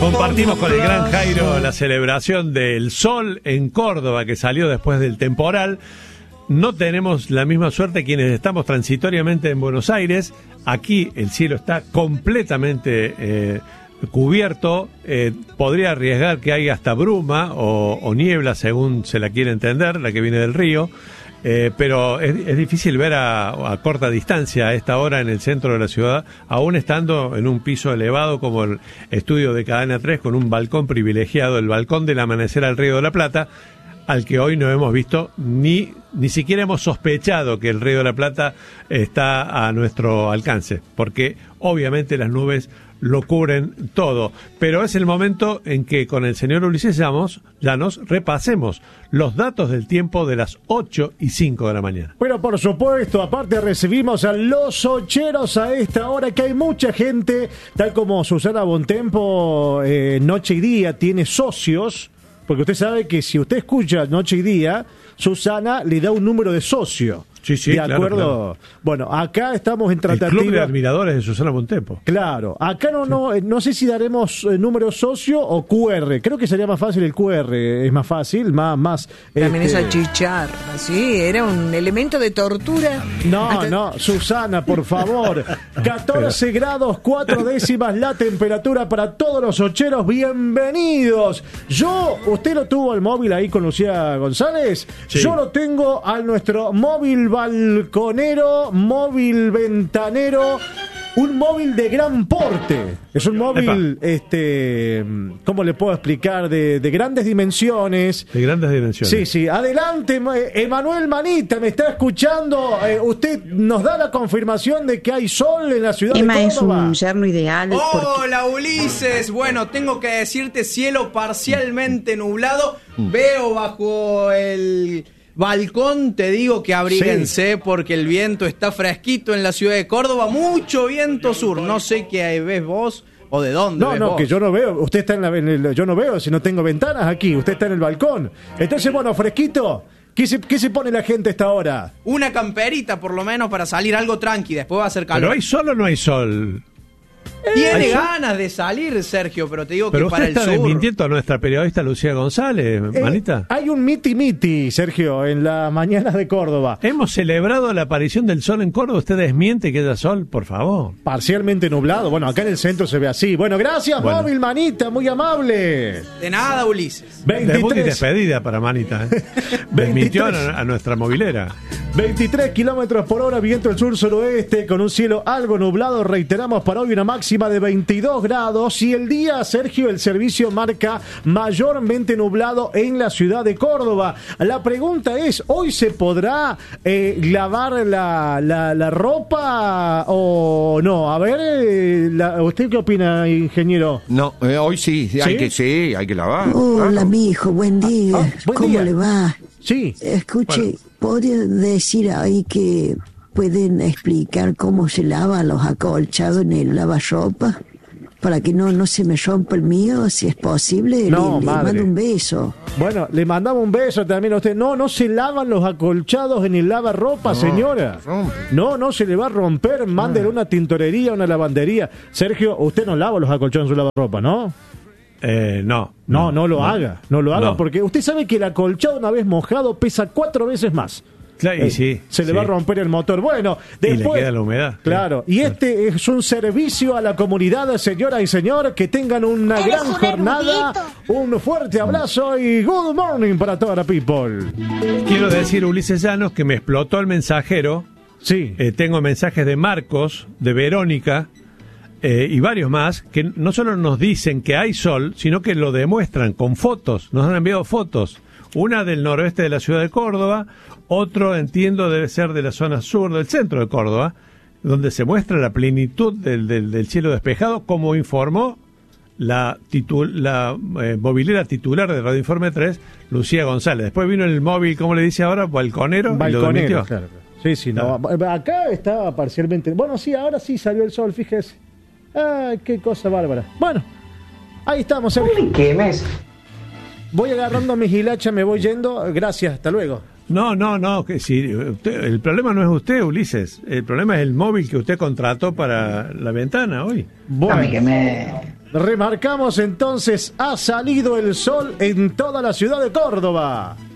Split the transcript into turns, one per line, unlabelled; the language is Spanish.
Compartimos con el gran Jairo la celebración del sol en Córdoba que salió después del temporal. No tenemos la misma suerte quienes estamos transitoriamente en Buenos Aires. Aquí el cielo está completamente cubierto. Podría arriesgar que haya hasta bruma o niebla, según se la quiere entender, la que viene del río. Pero es difícil ver a corta distancia a esta hora en el centro de la ciudad, aún estando en un piso elevado como el estudio de Cadena 3, con un balcón privilegiado, el balcón del amanecer al Río de la Plata, al que hoy no hemos visto ni siquiera hemos sospechado que el Río de la Plata está a nuestro alcance, porque obviamente las nubes lo cubren todo. Pero es el momento en que con el señor Ulises Llanos repasemos los datos del tiempo de las 8:05 de la mañana.
Pero por supuesto, aparte recibimos a los ocheros a esta hora, que hay mucha gente, tal como Susana Bontempo, Noche y Día tiene socios, porque usted sabe que si usted escucha Noche y Día, Susana le da un número de socio.
Sí,
¿De
claro,
acuerdo?
Claro.
Bueno, acá estamos en tratativa.
El club de admiradores de Susana Bontempo.
Claro, acá no sé si daremos número socio o QR. Creo que sería más fácil el QR, es más fácil, más.
También esa chicharra, sí, era un elemento de tortura.
No, Susana, por favor. 14 grados 4 décimas la temperatura para todos los ocheros. Bienvenidos. ¿Usted lo tuvo al móvil ahí con Lucía González?
Sí.
Yo lo tengo a nuestro móvil balconero, móvil ventanero, un móvil de gran porte. Es un móvil, ¿cómo le puedo explicar? De grandes dimensiones.
De grandes dimensiones.
Sí. Adelante, Emanuel Manita, ¿me está escuchando? Usted nos da la confirmación de que hay sol en la ciudad de Córdoba.
Es un yerno ideal.
Hola, Ulises. Bueno, tengo que decirte, cielo parcialmente nublado. Veo bajo el balcón, te digo que abríguense, porque el viento está fresquito en la ciudad de Córdoba, mucho viento sur. No sé qué ves vos o de dónde ves vos.
Que yo no veo. Usted está yo no veo, si no tengo ventanas aquí. Usted está en el balcón. Entonces, bueno, fresquito. ¿Qué se pone la gente a esta hora?
Una camperita, por lo menos, para salir algo tranqui. Después va a hacer calor.
¿Pero hay sol o no hay sol?
Tiene ganas de salir, Sergio, pero te digo que para el sur.
Pero usted está desmintiendo a nuestra periodista Lucía González, Manita.
Hay un miti, Sergio, en la mañana de Córdoba.
Hemos celebrado la aparición del sol en Córdoba. ¿Usted desmiente que haya sol, por favor?
Parcialmente nublado. Bueno, acá en el centro se ve así. Bueno, gracias, móvil, Manita, muy amable.
De nada, Ulises.
Debut y despedida para Manita. Desmintió a nuestra movilera.
23 kilómetros por hora, viento del sur-suroeste, con un cielo algo nublado. Reiteramos, para hoy una máxima de 22 grados. Y el día, Sergio, el servicio marca mayormente nublado en la ciudad de Córdoba. La pregunta es, ¿hoy se podrá lavar la ropa o no? A ver, ¿usted qué opina, ingeniero?
No, hoy sí, hay que lavar.
Hola, mijo, buen día. ¿Cómo le va?
Sí.
Escuche, ¿podría decir ahí que pueden explicar cómo se lava los acolchados en el lavarropa? Para que no se me rompa el mío, si es posible. Le mando un beso.
Bueno, le mandamos un beso también a usted. No se lavan los acolchados en el lavarropa, señora. No se le va a romper. Mándele una tintorería, una lavandería. Sergio, usted no lava los acolchados en su lavarropa, ¿no? No lo haga. No lo haga, porque usted sabe que el acolchado, una vez mojado, pesa 4 veces más.
Claro, y
se le va a romper el motor. Bueno, después,
y le queda la humedad.
Claro, y este es un servicio a la comunidad, señora y señor. Que tengan una gran jornada. Un fuerte abrazo y good morning para toda la people.
Quiero decir, Ulises Llanos, que me explotó el mensajero.
Sí.
Tengo mensajes de Marcos, de Verónica y varios más, que no solo nos dicen que hay sol, sino que lo demuestran con fotos. Nos han enviado fotos. Una del noroeste de la ciudad de Córdoba, otro, entiendo, debe ser de la zona sur del centro de Córdoba, donde se muestra la plenitud del cielo despejado, como informó la movilera titular de Radio Informe 3, Lucía González. Después vino el móvil, ¿cómo le dice ahora? Balconero, y lo desmintió.
Claro. Sí, no. Acá estaba parcialmente. Bueno, sí, ahora sí salió el sol, fíjese. ¡Ay, qué cosa bárbara! Bueno, ahí estamos, Sergio.
¿Qué mes?
Voy agarrando mis hilachas, me voy yendo. Gracias, hasta luego.
No, que si el problema no es usted, Ulises, el problema es el móvil que usted contrató para la ventana hoy.
Bueno, remarcamos entonces, ha salido el sol en toda la ciudad de Córdoba.